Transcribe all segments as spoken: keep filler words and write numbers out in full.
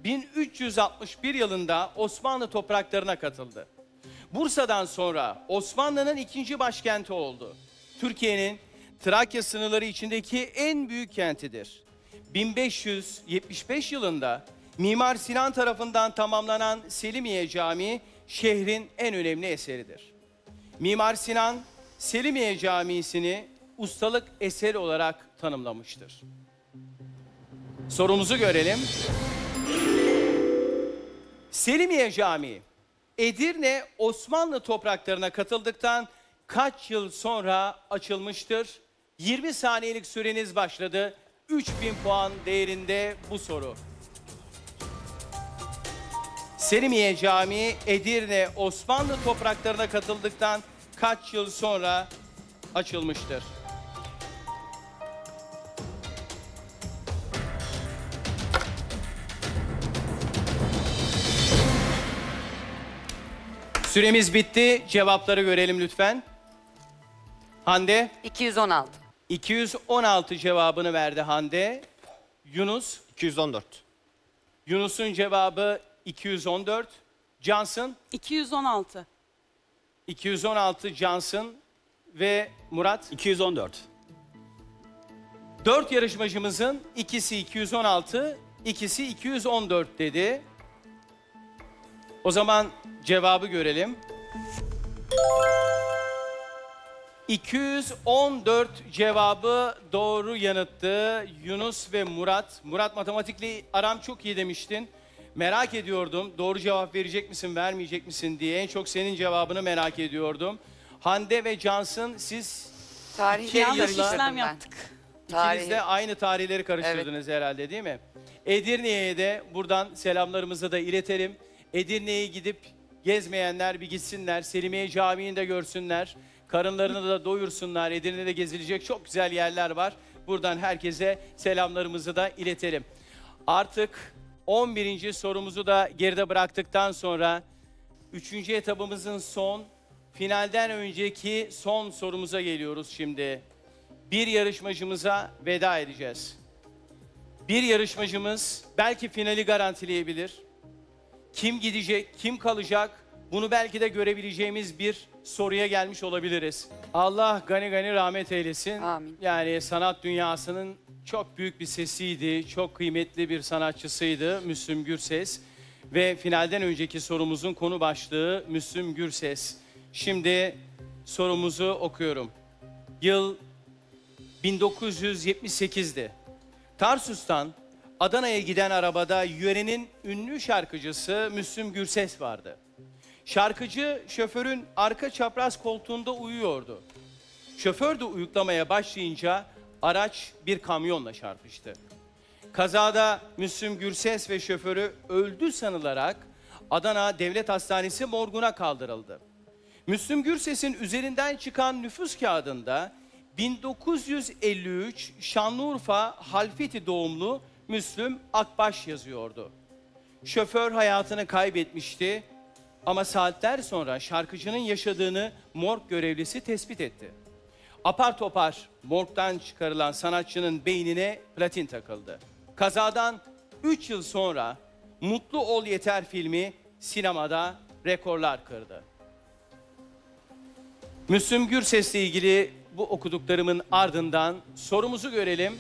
bin üç yüz altmış bir yılında Osmanlı topraklarına katıldı. Bursa'dan sonra Osmanlı'nın ikinci başkenti oldu. Türkiye'nin Trakya sınırları içindeki en büyük kentidir. bin beş yüz yetmiş beş yılında Mimar Sinan tarafından tamamlanan Selimiye Camii şehrin en önemli eseridir. Mimar Sinan, Selimiye Camii'sini ustalık eseri olarak tanımlamıştır. Sorumuzu görelim. Selimiye Camii, Edirne Osmanlı topraklarına katıldıktan kaç yıl sonra açılmıştır? yirmi saniyelik süreniz başladı. üç bin puan değerinde bu soru. Selimiye Camii, Edirne Osmanlı topraklarına katıldıktan kaç yıl sonra açılmıştır? Süremiz bitti. Cevapları görelim lütfen. Hande? iki yüz on altı. iki yüz on altı cevabını verdi Hande. Yunus? iki yüz on dört. Yunus'un cevabı iki yüz on dört. Johnson? iki yüz on altı. iki yüz on altı Johnson ve Murat? iki yüz on dört. Dört yarışmacımızın ikisi iki yüz on altı, ikisi iki yüz on dört dedi. O zaman cevabı görelim. iki yüz on dört cevabı doğru yanıttı Yunus ve Murat. Murat, matematikle aram çok iyi demiştin. Merak ediyordum doğru cevap verecek misin, vermeyecek misin diye. En çok senin cevabını merak ediyordum. Hande ve Cansın, siz Tarihi İki Yanlış yılla- işlem ben. yaptık. ikiniz Tarihi. de aynı tarihleri karıştırdınız herhalde, değil mi? Edirne'ye de buradan selamlarımızı da iletelim. Edirne'ye gidip gezmeyenler bir gitsinler. Selimiye Camii'ni de görsünler. Karınlarını da doyursunlar. Edirne'de gezilecek çok güzel yerler var. Buradan herkese selamlarımızı da iletelim. Artık on birinci sorumuzu da geride bıraktıktan sonra üçüncü etabımızın son, finalden önceki son sorumuza geliyoruz şimdi. Bir yarışmacımıza veda edeceğiz. Bir yarışmacımız belki finali garantileyebilir. Kim gidecek, kim kalacak, bunu belki de görebileceğimiz bir soruya gelmiş olabiliriz. Allah gani gani rahmet eylesin. Amin. Yani sanat dünyasının çok büyük bir sesiydi, çok kıymetli bir sanatçısıydı Müslüm Gürses. Ve finalden önceki sorumuzun konu başlığı Müslüm Gürses. Şimdi sorumuzu okuyorum. Yıl bin dokuz yüz yetmiş sekiz'di. Tarsus'tan Adana'ya giden arabada yörenin ünlü şarkıcısı Müslüm Gürses vardı. Şarkıcı şoförün arka çapraz koltuğunda uyuyordu. Şoför de uyuklamaya başlayınca araç bir kamyonla çarpıştı. Kazada Müslüm Gürses ve şoförü öldü sanılarak Adana Devlet Hastanesi morguna kaldırıldı. Müslüm Gürses'in üzerinden çıkan nüfus kağıdında bin dokuz yüz elli üç Şanlıurfa Halfeti doğumlu Müslüm Akbaş yazıyordu. Şoför hayatını kaybetmişti ama saatler sonra şarkıcının yaşadığını morg görevlisi tespit etti. Apar topar morgdan çıkarılan sanatçının beynine platin takıldı. Kazadan üç yıl sonra Mutlu Ol Yeter filmi sinemada rekorlar kırdı. Müslüm Gürses'le ilgili bu okuduklarımın ardından sorumuzu görelim.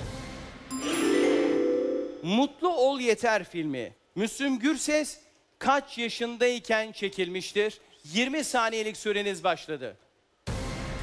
Mutlu Ol Yeter filmi Müslüm Gürses kaç yaşındayken çekilmiştir? yirmi saniyelik süreniz başladı.